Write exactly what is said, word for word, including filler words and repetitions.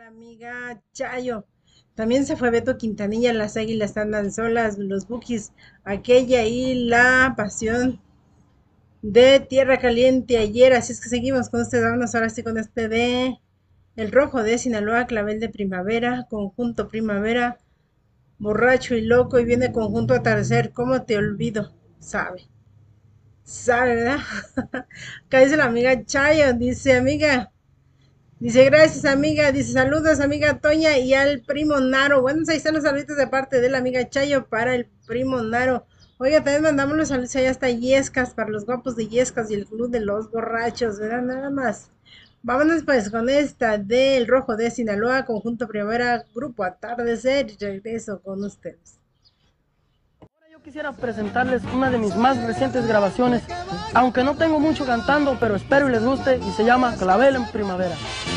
la amiga Chayo. También se fue Beto Quintanilla, las águilas andan solas, los Bukis, aquella y la pasión de Tierra Caliente ayer. Así es que seguimos con este, vámonos ahora sí con este de El Rojo de Sinaloa, Clavel de Primavera, Conjunto Primavera, Borracho y Loco y viene Conjunto Atardecer. ¿Cómo te olvido? Sabe, sabe, ¿verdad? Acá dice la amiga Chayo, dice amiga. Dice, gracias amiga, dice, saludos amiga Toña y al primo Naro. Bueno, ahí están los saluditos de parte de la amiga Chayo para el primo Naro. Oiga, también mandamos los saludos allá hasta Yescas, para los guapos de Yescas y el club de los borrachos, ¿verdad? Nada más. Vámonos pues con esta del Rojo de Sinaloa, Conjunto Primavera, Grupo Atardecer y regreso con ustedes. Ahora yo quisiera presentarles una de mis más recientes grabaciones, aunque no tengo mucho cantando, pero espero y les guste y se llama Clavel en Primavera.